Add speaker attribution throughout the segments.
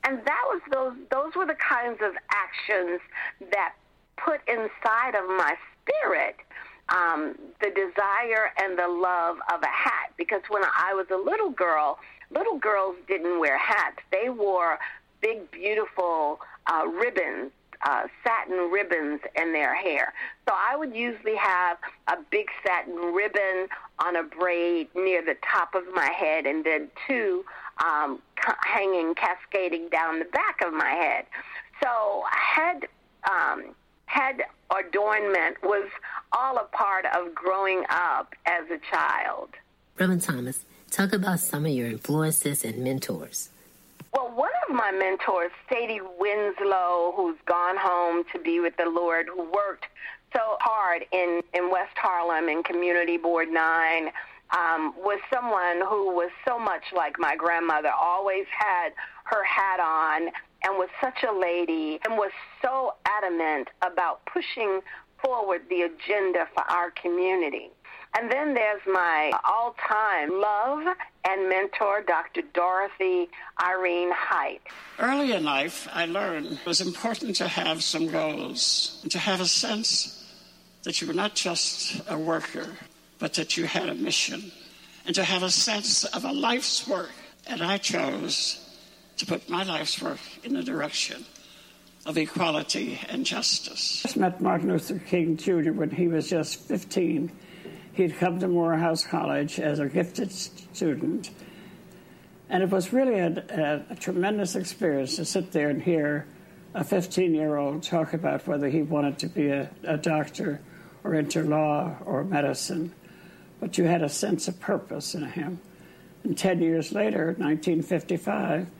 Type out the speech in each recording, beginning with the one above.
Speaker 1: And those were the kinds of actions that put inside of my spirit the desire and the love of a hat. Because when I was a little girls didn't wear hats. They wore big, beautiful ribbons, satin ribbons in their hair. So I would usually have a big satin ribbon on a braid near the top of my head, and then two hanging, cascading down the back of my head. So head adornment was all a part of growing up as a child.
Speaker 2: Reverend Thomas, talk about some of your influences and mentors.
Speaker 1: Well, one of my mentors, Sadie Winslow, who's gone home to be with the Lord, who worked so hard in West Harlem in Community Board 9, was someone who was so much like my grandmother, always had her hat on and was such a lady and was so adamant about pushing forward the agenda for our community. And then there's my all-time love and mentor, Dr. Dorothy Irene Height.
Speaker 3: Early in life, I learned it was important to have some goals, and to have a sense that you were not just a worker, but that you had a mission, and to have a sense of a life's work. And I chose to put my life's work in the direction of equality and justice. I met Martin Luther King Jr. when he was just 15. He'd come to Morehouse College as a gifted student. And it was really a tremendous experience to sit there and hear a 15-year-old talk about whether he wanted to be a doctor or into law or medicine. But you had a sense of purpose in him. And 10 years later, 1955,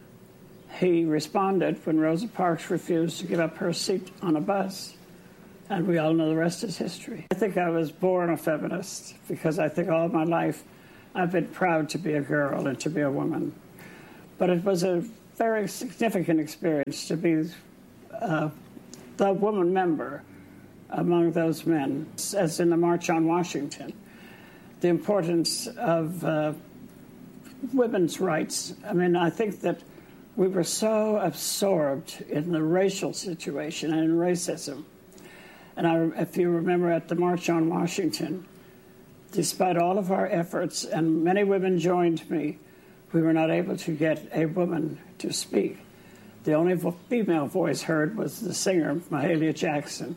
Speaker 3: he responded when Rosa Parks refused to give up her seat on a bus. And we all know the rest is history. I think I was born a feminist because I think all my life I've been proud to be a girl and to be a woman. But it was a very significant experience to be the woman member among those men, as in the March on Washington. The importance of women's rights. I mean, I think that we were so absorbed in the racial situation and in racism. And if you remember at the March on Washington, despite all of our efforts, and many women joined me, we were not able to get a woman to speak. The only female voice heard was the singer, Mahalia Jackson.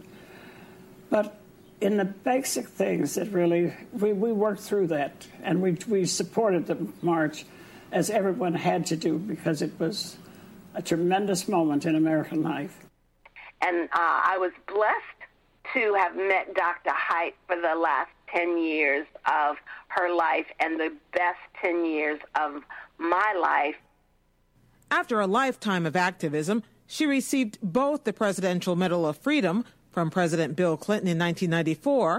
Speaker 3: But in the basic things that really, we worked through that, and we supported the march as everyone had to do, because it was a tremendous moment in American life.
Speaker 1: And I was blessed to have met Dr. Height for the last 10 years of her life and the best 10 years of my life.
Speaker 4: After a lifetime of activism, she received both the Presidential Medal of Freedom from President Bill Clinton in 1994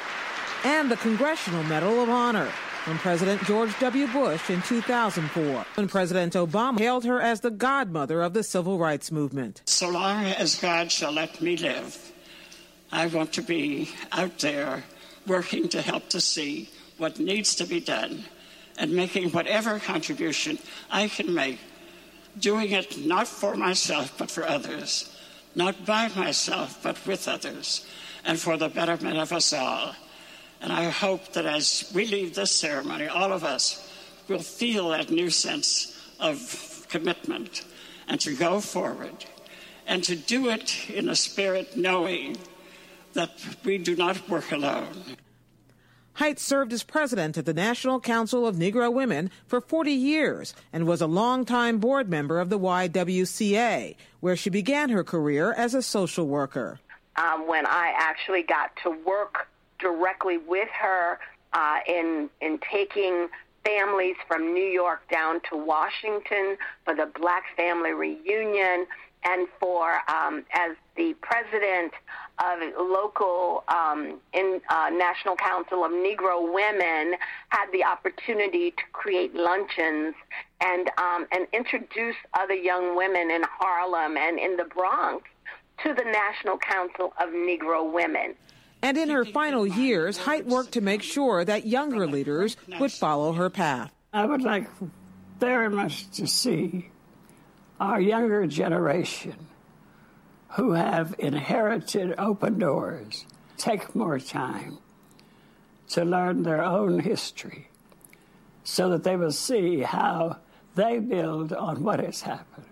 Speaker 4: and the Congressional Medal of Honor from President George W. Bush in 2004, when President Obama hailed her as the godmother of the civil rights movement.
Speaker 3: So long as God shall let me live, I want to be out there working to help to see what needs to be done and making whatever contribution I can make, doing it not for myself but for others, not by myself but with others, and for the betterment of us all. And I hope that as we leave this ceremony, all of us will feel that new sense of commitment and to go forward and to do it in a spirit knowing that we do not work alone.
Speaker 4: Height served as president of the National Council of Negro Women for 40 years and was a longtime board member of the YWCA, where she began her career as a social worker.
Speaker 1: When I actually got to work directly with her in taking families from New York down to Washington for the Black Family Reunion, and for as the president of local National Council of Negro Women, had the opportunity to create luncheons and introduce other young women in Harlem and in the Bronx to the National Council of Negro Women.
Speaker 4: And in her final years, Height worked to make sure that younger leaders would follow her path.
Speaker 5: I would like very much to see
Speaker 3: our younger generation who have inherited open doors take more time to learn their own history so that they will see how they build on what has happened.